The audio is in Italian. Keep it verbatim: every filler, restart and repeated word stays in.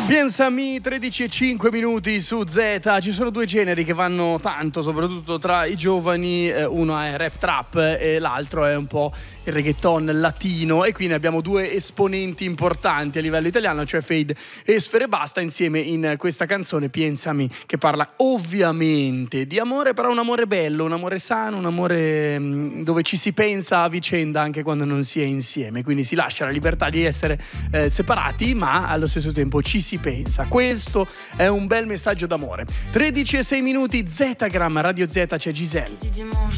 Pensami, tredici e cinque minuti su Z. Ci sono due generi che vanno tanto, soprattutto tra i giovani. Uno è rap trap e l'altro è un po' il reggaeton latino, e qui ne abbiamo due esponenti importanti a livello italiano, cioè Fade e Sfera Ebbasta, insieme in questa canzone Pensami, che parla ovviamente di amore, però un amore bello, un amore sano, un amore dove ci si pensa a vicenda anche quando non si è insieme, quindi si lascia la libertà di essere eh, separati, ma allo stesso tempo ci si pensa. Questo è un bel messaggio d'amore. tredici e sei minuti, Zetagram, Radio Z, c'è Giselle.